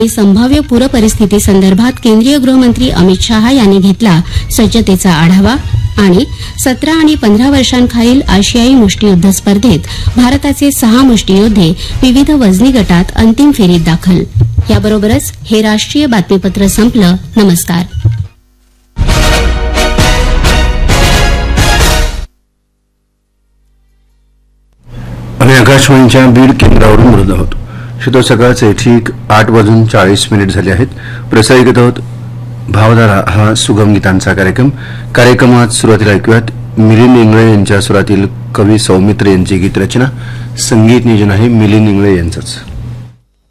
संभाव्य पूरपरिस्थिती संदर्भात केंद्रीय गृहमंत्री अमित शहा यांनी घेतला सज्जतेचा आढावा आणि 17 आणि 15 वर्षांखालील आशियाई मुष्टियुद्ध स्पर्धेत भारताचे 6 मुष्टियोद्धे विविध वजनी गटात अंतिम फेरीत दाखल. याबरोबरच हे राष्ट्रीय बातमीपत्र संपलं. नमस्कार. आम्ही आकाशवाणीच्या बीड केंद्रावरून बोलत आहोत. श्रोतो, सकाळचे ठीक 8:40 झाले आहेत. प्रसारित आहोत भावधारा हा सुगम गीतांचा कार्यक्रमात सुरुवातीला ऐकूयात मिलिंद इंगळे यांच्या स्वरातील कवी सौमित्र यांची गीतरचना. संगीत नियोजन आहे मिलिंद इंगळे यांचंच.